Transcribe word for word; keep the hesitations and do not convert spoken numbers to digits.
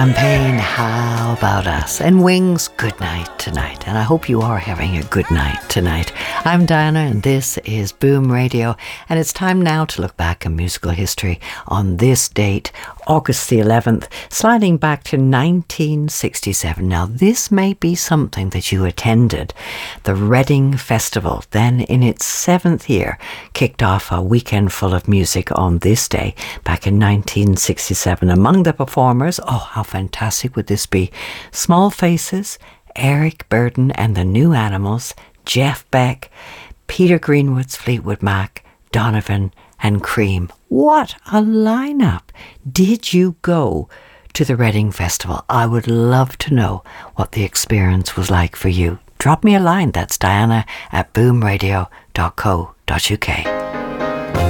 Champagne, how about us? And Wings, good night tonight. And I hope you are having a good night tonight. I'm Diana and this is Boom Radio. And it's time now to look back in musical history on this date, August the eleventh, sliding back to nineteen sixty-seven. Now this may be something that you attended. The Reading Festival, then in its seventh year, kicked off a weekend full of music on this day back in nineteen sixty-seven. Among the performers, oh how fantastic would this be? Small Faces, Eric Burdon and the New Animals, Jeff Beck, Peter Greenwood's Fleetwood Mac, Donovan and Cream. What a lineup! Did you go to the Reading Festival? I would love to know what the experience was like for you. Drop me a line. That's Diana at boom radio dot co dot uk.